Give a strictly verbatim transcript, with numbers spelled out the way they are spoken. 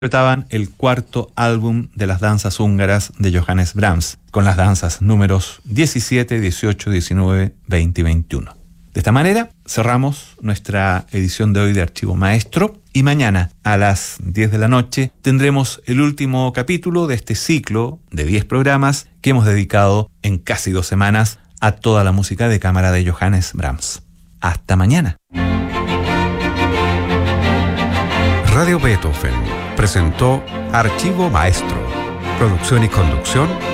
interpretaban el cuarto álbum de las danzas húngaras de Johannes Brahms, con las danzas números diecisiete, dieciocho, diecinueve, veinte y veintiuno. De esta manera cerramos nuestra edición de hoy de Archivo Maestro y mañana a las diez de la noche tendremos el último capítulo de este ciclo de diez programas que hemos dedicado en casi dos semanas a toda la música de cámara de Johannes Brahms. Hasta mañana. Radio Beethoven presentó Archivo Maestro, producción y conducción